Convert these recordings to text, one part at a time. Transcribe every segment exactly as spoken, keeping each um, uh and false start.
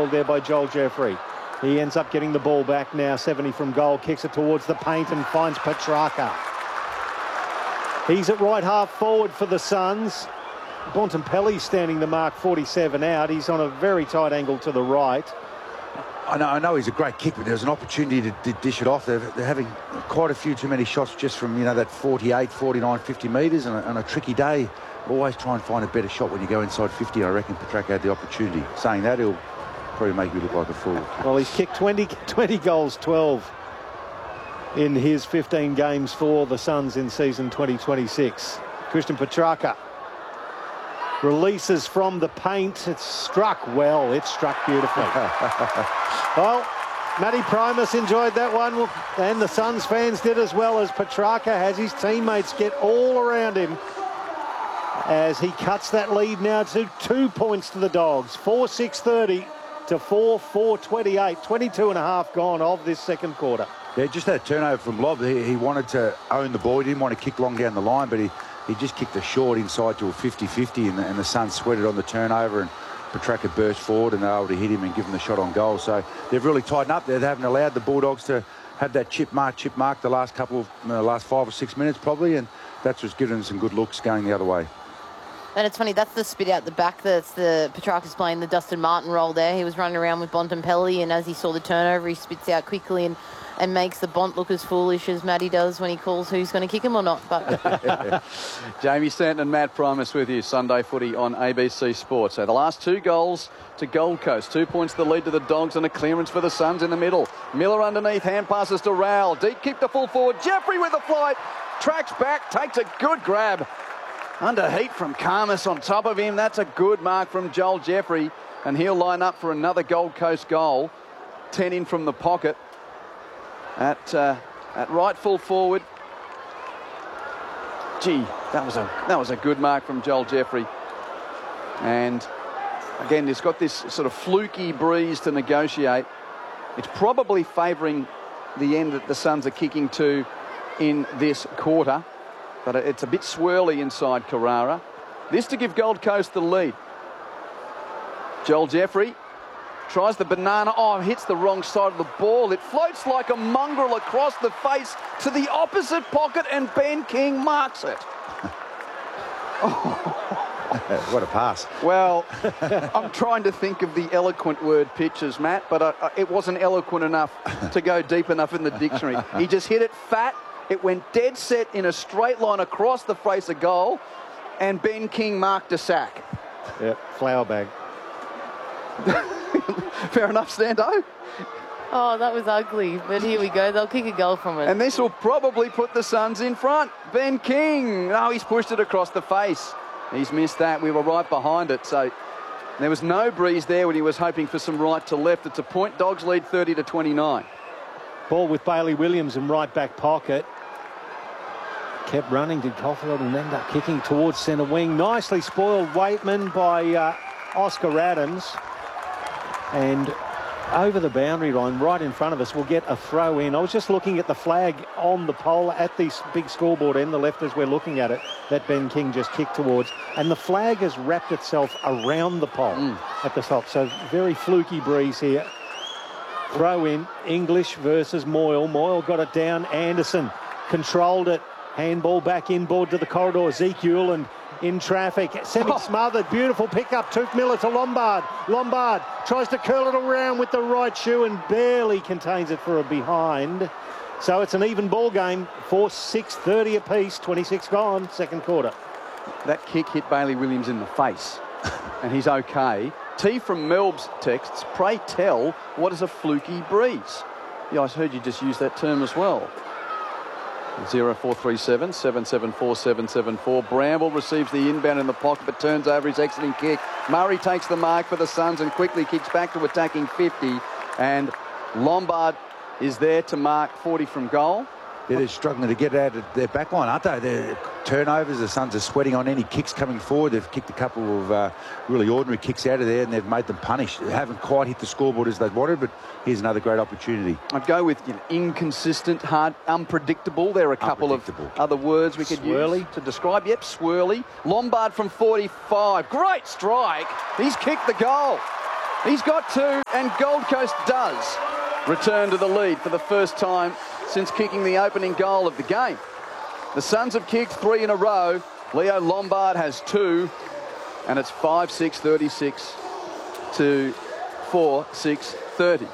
spoiled there by Joel Jeffrey. He ends up getting the ball back now, seventy from goal, kicks it towards the paint and finds Petrarca. He's at right half forward for the Suns. Bontempelli standing the mark, forty-seven out. He's on a very tight angle to the right. I know, I know he's a great kick, but there's an opportunity to, to dish it off. They're, they're having quite a few too many shots just from, you know, that forty-eight, forty-nine, fifty metres on a, on a tricky day. Always try and find a better shot when you go inside fifty. I reckon Petrarca had the opportunity. Saying that, he'll probably make you look like a fool. Well, he's kicked twenty, twenty goals, twelve in his fifteen games for the Suns in season twenty twenty-six. Christian Petrarca releases from the paint. It's struck well. It struck beautifully. Well, Matty Primus enjoyed that one, and the Suns fans did as well, as Petrarca has his teammates get all around him as he cuts that lead now to two points to the Dogs. four six thirty to four four twenty-eight. twenty-two and a half gone of this second quarter. Yeah, just that turnover from Lob. He, he wanted to own the ball. He didn't want to kick long down the line, but he, he just kicked a short inside to a fifty fifty, and the, and the Suns sweated on the turnover, and Petrarca burst forward and they were able to hit him and give him the shot on goal. So they've really tightened up there. They haven't allowed the Bulldogs to have that chip mark, chip mark the last couple of, uh, last five or six minutes probably, and that's what's given them some good looks going the other way. And it's funny, that's the spit out the back. That's the Petrarca's playing the Dustin Martin role there. He was running around with Bontempelli, and as he saw the turnover, he spits out quickly and, and makes the Bont look as foolish as Matty does when he calls who's going to kick him or not. But Jamie Stanton and Matt Primus with you. Sunday footy on A B C Sports. So the last two goals to Gold Coast. Two points the lead to the Dogs and a clearance for the Suns in the middle. Miller underneath, hand passes to Rowell. Deep kick to full forward. Jeffrey with the flight. Tracks back, takes a good grab. Under heat from Karmas on top of him. That's a good mark from Joel Jeffrey. And he'll line up for another Gold Coast goal. ten in from the pocket. At, uh, at right full forward. Gee, that was a that was a good mark from Joel Jeffrey. And again, he's got this sort of fluky breeze to negotiate. It's probably favouring the end that the Suns are kicking to in this quarter. But it's a bit swirly inside Carrara. This to give Gold Coast the lead. Joel Jeffrey tries the banana. Oh, hits the wrong side of the ball. It floats like a mongrel across the face to the opposite pocket, and Ben King marks it. Oh. What a pass. Well, I'm trying to think of the eloquent word pitches, Matt, but uh, it wasn't eloquent enough to go deep enough in the dictionary. He just hit it fat. It went dead set in a straight line across the face of goal, and Ben King marked a sack. Yep, flower bag. Fair enough, Stando. oh, that was ugly. But here we go. They'll kick a goal from it. And this will probably put the Suns in front. Ben King. Oh, he's pushed it across the face. He's missed that. We were right behind it. So there was no breeze there when he was hoping for some right to left. It's a point. Dogs lead thirty to twenty-nine. Ball with Bailey Williams in right back pocket. Kept running, did Caulfield, and ended up kicking towards centre wing. Nicely spoiled Waitman by uh, Oscar Adams. And over the boundary line, right in front of us, we'll get a throw in. I was just looking at the flag on the pole at this big scoreboard end, the left as we're looking at it, that Ben King just kicked towards. And the flag has wrapped itself around the pole mm. at the top. So very fluky breeze here. Throw in, English versus Moyle. Moyle got it down. Anderson controlled it. Handball back inboard to the corridor. Ezekiel and in traffic. Semi-smothered. Beautiful pickup. Took Miller to Lombard. Lombard tries to curl it around with the right shoe and barely contains it for a behind. So it's an even ball game. four six thirty apiece. twenty-six gone. Second quarter. That kick hit Bailey Williams in the face. And he's okay. T from Melb's texts. Pray tell, what is a fluky breeze? Yeah, I heard you just use that term as well. zero four three seven, seven seven four, seven seven four. Bramble receives the inbound in the pocket but turns over his exiting kick. Murray takes the mark for the Suns and quickly kicks back to attacking fifty. And Lombard is there to mark forty from goal. Yeah, they're struggling to get out of their back line, aren't they? Their turnovers, the Suns are sweating on any kicks coming forward. They've kicked a couple of uh, really ordinary kicks out of there and they've made them punish. They haven't quite hit the scoreboard as they wanted, but here's another great opportunity. I'd go with you know, inconsistent, hard, unpredictable. There are a couple of other words we could swirly. use to describe. Yep, swirly. Lombard from forty-five. Great strike. He's kicked the goal. He's got two, and Gold Coast does return to the lead for the first time since kicking the opening goal of the game. The Suns have kicked three in a row. Leo Lombard has two, and it's five six thirty-six to four six thirty.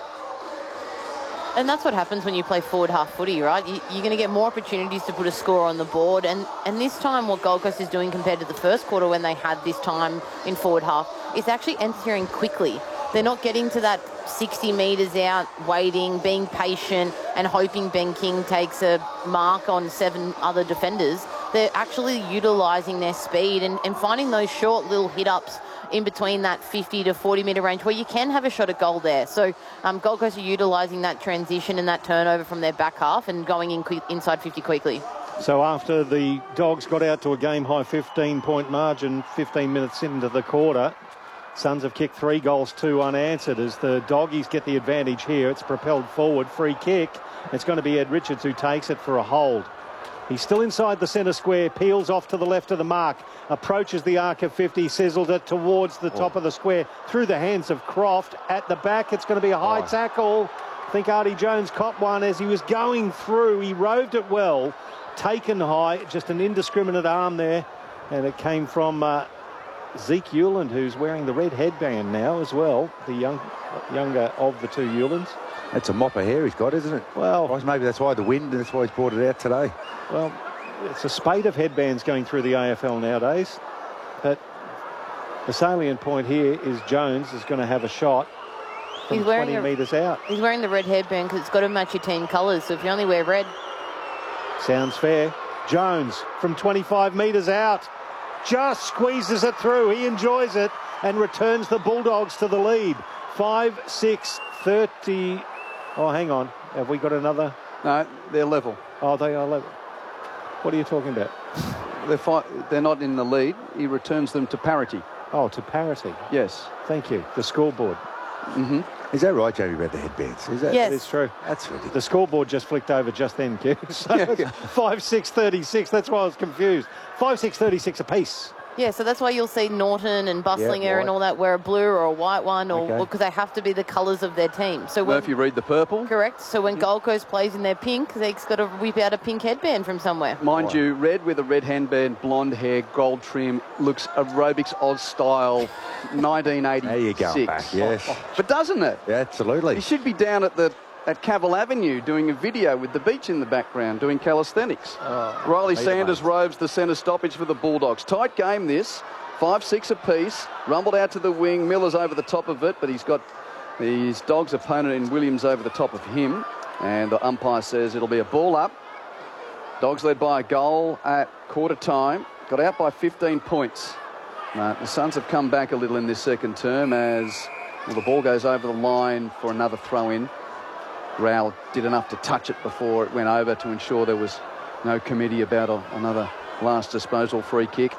And that's what happens when you play forward half footy, right? You, you're going to get more opportunities to put a score on the board. And, and this time what Gold Coast is doing compared to the first quarter when they had this time in forward half is actually entering quickly. They're not getting to that sixty metres out, waiting, being patient and hoping Ben King takes a mark on seven other defenders. They're actually utilising their speed and, and finding those short little hit-ups in between that fifty to forty metre range where you can have a shot at goal there. So um, Gold Coast are utilising that transition and that turnover from their back half and going in quick, inside fifty quickly. So after the Dogs got out to a game-high fifteen-point margin, fifteen minutes into the quarter, Suns have kicked three goals, two unanswered. As the Doggies get the advantage here, it's propelled forward, free kick. It's going to be Ed Richards who takes it for a hold. He's still inside the centre square, peels off to the left of the mark, approaches the arc of fifty, sizzled it towards the top oh. of the square, through the hands of Croft. At the back, it's going to be a high oh. tackle. I think Artie Jones caught one as he was going through. He roved it well, taken high, just an indiscriminate arm there. And it came from uh, Zeke Hewland, who's wearing the red headband now as well, the young, younger of the two Hewlands. That's a mop of hair he's got, isn't it? Well, maybe that's why the wind, and that's why he's brought it out today. Well, it's a spate of headbands going through the A F L nowadays. But the salient point here is Jones is going to have a shot from he's wearing twenty metres out. He's wearing the red headband because it's got to match your team colours. So if you only wear red. Sounds fair. Jones from twenty-five metres out. Just squeezes it through. He enjoys it and returns the Bulldogs to the lead. five six thirty. Oh, hang on. Have we got another? No, they're level. Oh, they are level. What are you talking about? They're, fi- they're not in the lead. He returns them to parity. Oh, to parity. Yes. Thank you. The scoreboard. Mm-hmm. Is that right, Jamie, about the headbands? Is that? Yes. That is true. That's ridiculous. The scoreboard just flicked over just then, Q. So Yeah. five six thirty-six. That's why I was confused. five six thirty-six apiece. Yeah, so that's why you'll see Norton and Buslinger Yeah, and all that wear a blue or a white one, or Okay. because they have to be the colours of their team. So when, Murphy read the purple. correct. So when Gold Coast plays in their pink, they've got to whip out a pink headband from somewhere. Mind Right. you, red with a red handband, blonde hair, gold trim, looks aerobics Oz style, nineteen eighty-six. There you go, back, yes. But doesn't it? Yeah, absolutely. He should be down at the at Cavill Avenue doing a video with the beach in the background, doing calisthenics. Oh, Riley neither Sanders one. robes the centre stoppage for the Bulldogs. Tight game this. five six apiece. Rumbled out to the wing. Miller's over the top of it, but he's got his Dogs' opponent in Williams over the top of him. And the umpire says it'll be a ball up. Dogs led by a goal at quarter time. Got out by fifteen points. Uh, the Suns have come back a little in this second term as well, the ball goes over the line for another throw-in. Rowell did enough to touch it before it went over to ensure there was no committee about a, another last disposal free kick.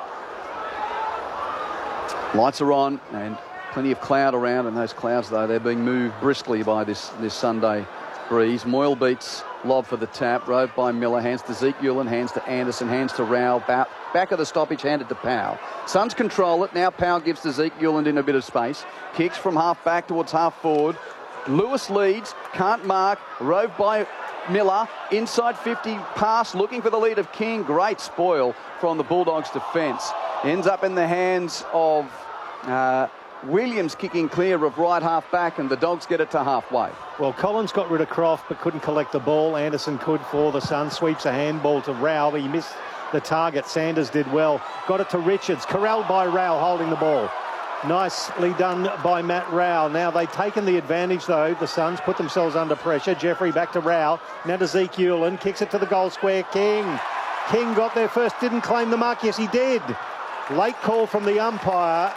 Lights are on and plenty of cloud around, and those clouds, though, they're being moved briskly by this, this Sunday breeze. Moyle beats lob for the tap, roved by Miller, hands to Zeke Hewland, hands to Anderson, hands to Rowell, back, back of the stoppage, handed to Powell. Suns control it, now Powell gives to Zeke Hewland in a bit of space, kicks from half back towards half forward. Lewis leads, can't mark, roved by Miller, inside fifty, pass, looking for the lead of King. Great spoil from the Bulldogs' defence. Ends up in the hands of uh, Williams, kicking clear of right half back, and the Dogs get it to halfway. Well, Collins got rid of Croft but couldn't collect the ball. Anderson could for the Suns. Sweeps a handball to Rowell. He missed the target. Sanders did well. Got it to Richards. Corralled by Rowell holding the ball. Nicely done by Matt Rowell. Now they've taken the advantage, though. The Suns put themselves under pressure. Jeffrey back to Rowell. Now to Zeke Hewland. Kicks it to the goal square. King. King got there first. Didn't claim the mark. Yes, he did. Late call from the umpire.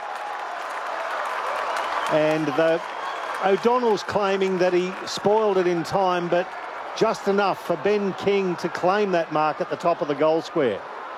And the O'Donnell's claiming that he spoiled it in time, but just enough for Ben King to claim that mark at the top of the goal square.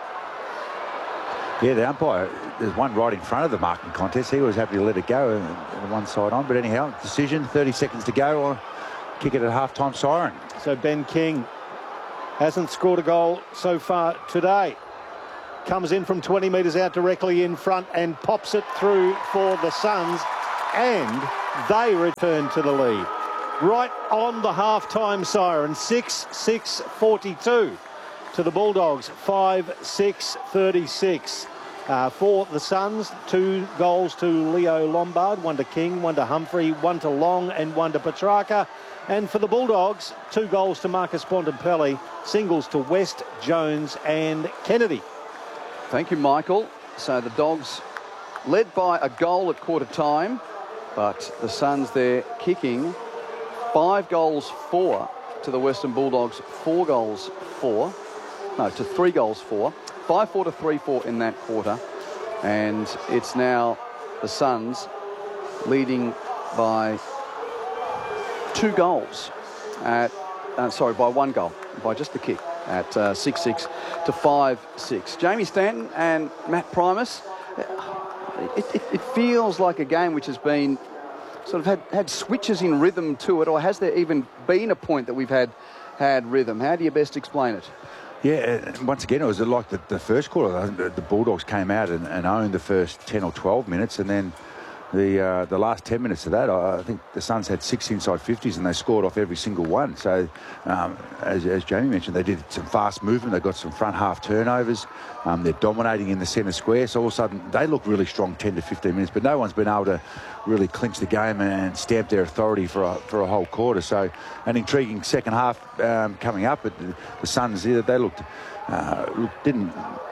Yeah, the umpire, there's one right in front of the marking contest. He was happy to let it go on one side on. But anyhow, decision, thirty seconds to go. I'll kick it at half-time siren. So Ben King hasn't scored a goal so far today. Comes in from twenty metres out directly in front and pops it through for the Suns. and they return to the lead. Right on the half-time siren, six six forty-two to the Bulldogs, five six thirty-six. Uh, for the Suns, two goals to Leo Lombard, one to King, one to Humphrey, one to Long and one to Petrarca. And for the Bulldogs, two goals to Marcus Bontempelli, singles to West, Jones and Kennedy. Thank you, Michael. So the Dogs led by a goal at quarter time, but the Suns there kicking five goals four to the Western Bulldogs, four goals four, no, to three goals four. five four to three four in that quarter, and it's now the Suns leading by two goals at, uh, sorry, by one goal, by just the kick at uh, six six to five six. Jamie Stanton and Matt Primus, it, it, it feels like a game which has been sort of had, had switches in rhythm to it, or has there even been a point that we've had had rhythm? How do you best explain it? Yeah, once again, it was like the, the first quarter. The, the Bulldogs came out and, and owned the first ten or twelve minutes, and then the uh, the last ten minutes of that, I, I think the Suns had six inside fifties and they scored off every single one. So, um, as, as Jamie mentioned, they did some fast movement. They got some front half turnovers. Um, they're dominating in the centre square. So all of a sudden, they look really strong ten to fifteen minutes, but no one's been able to really clinch the game and stamp their authority for a, for a whole quarter. So an intriguing second half um, coming up. But the, the Suns, they looked, uh, didn't,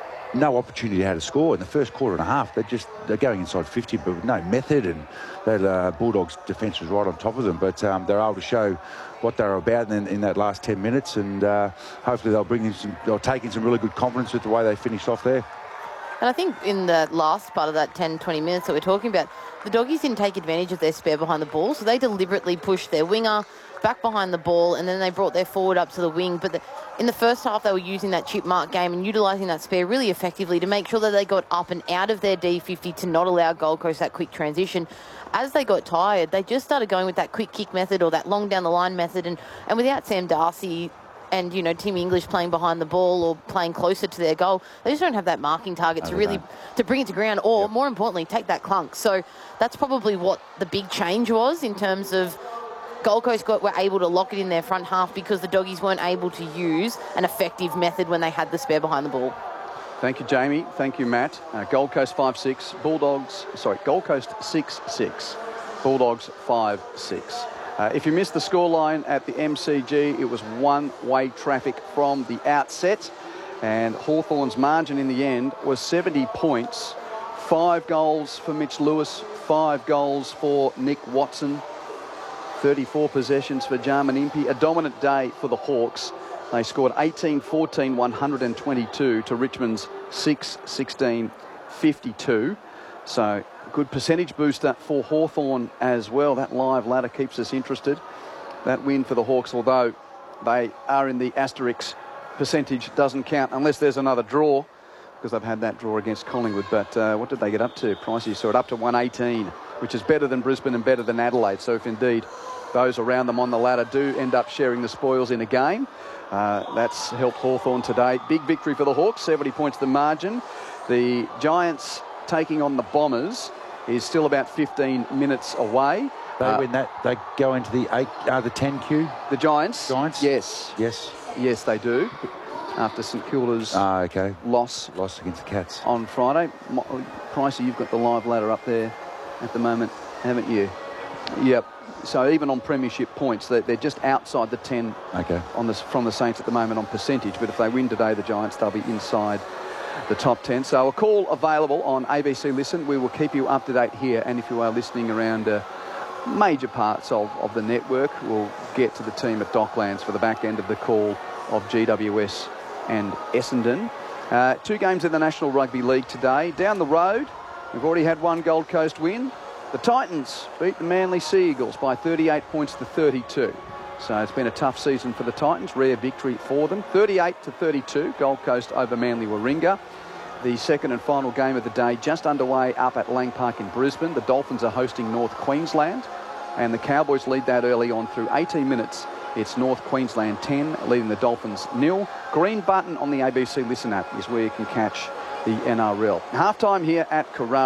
no opportunity to how to score in the first quarter and a half. They're just they're going inside fifty, but with no method, and that uh, Bulldogs defence was right on top of them. But um, they're able to show what they're about in, in that last ten minutes, and uh, hopefully they'll bring in some, they'll take in some really good confidence with the way they finished off there. And I think in the last part of that ten, twenty minutes that we're talking about, the Doggies didn't take advantage of their spare behind the ball, so they deliberately pushed their winger back behind the ball, and then they brought their forward up to the wing. But the, in the first half, they were using that chip mark game and utilising that spare really effectively to make sure that they got up and out of their D fifty to not allow Gold Coast that quick transition. As they got tired, they just started going with that quick kick method or that long down the line method, and, and without Sam Darcy and, you know, Tim English playing behind the ball or playing closer to their goal, they just don't have that marking target no, to really, don't. to bring it to ground or, yep. more importantly, take that clunk. So that's probably what the big change was in terms of Gold Coast got, were able to lock it in their front half because the Doggies weren't able to use an effective method when they had the spare behind the ball. Thank you, Jamie. Thank you, Matt. Uh, Gold Coast five six, Bulldogs, sorry, Gold Coast six six, Bulldogs five six. Uh, if you missed the scoreline at the M C G, it was one-way traffic from the outset, and Hawthorn's margin in the end was seventy points. Five goals for Mitch Lewis, five goals for Nick Watson, thirty-four possessions for Jarman Impey. A dominant day for the Hawks. They scored eighteen fourteen, one hundred twenty-two to Richmond's six sixteen, fifty-two. So good percentage booster for Hawthorn as well. That live ladder keeps us interested. That win for the Hawks, although they are in the asterisk, percentage doesn't count unless there's another draw, because they've had that draw against Collingwood. But uh, what did they get up to? Pricey saw it up to one eighteen, which is better than Brisbane and better than Adelaide. So if indeed those around them on the ladder do end up sharing the spoils in a game, uh, that's helped Hawthorn today. Big victory for the Hawks, seventy points the margin. The Giants taking on the Bombers is still about fifteen minutes away. They uh, win that, they go into the eight, uh, the ten Q. The Giants? Giants? Yes. Yes. Yes, they do. After St Kilda's ah, okay. loss. Loss against the Cats. On Friday. Pricey, you've got the live ladder up there at the moment, haven't you? Yep. So even on premiership points, they're, they're just outside the ten okay. on this, from the Saints at the moment on percentage. But if they win today, the Giants, they'll be inside the top ten. So a call available on A B C Listen. We will keep you up to date here. And if you are listening around uh, major parts of, of the network, we'll get to the team at Docklands for the back end of the call of G W S and Essendon. Uh, two games in the National Rugby League today. Down the road, we've already had one Gold Coast win. The Titans beat the Manly Sea Eagles by thirty-eight points to thirty-two. So it's been a tough season for the Titans. Rare victory for them. thirty-eight to thirty-two. Gold Coast over Manly Warringah. The second and final game of the day just underway up at Lang Park in Brisbane. The Dolphins are hosting North Queensland, and the Cowboys lead that early on through eighteen minutes. It's North Queensland ten, leading the Dolphins nil. Green button on the A B C Listen app is where you can catch the N R L. Half-time here at Carrara.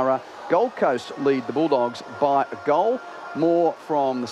Gold Coast lead the Bulldogs by a goal. More from the